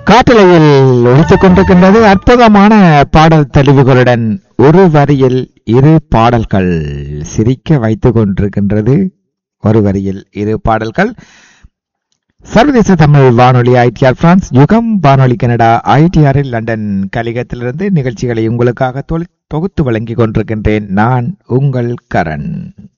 காட்டலையில் ஒழித்துக் கொண்டிருக்கின்றது அற்புதமான பாடல் தெளிவுகளுடன் ஒரு வரியில் இரு பாடல்கள் சிரிக்க வைத்துக் கொண்டிருக்கின்றது. ஒரு வரியில் இரு பாடல்கள். சர்வதேச தமிழ் வானொலி ஐடிஆர் பிரான்ஸ், யுகம் வானொலி கனடா ஐடிஆரில் லண்டன் கலிகத்திலிருந்து நிகழ்ச்சிகளை உங்களுக்காக தொகுத்து வழங்கிக் கொண்டிருக்கின்றேன். நான் உங்கள் கரண்.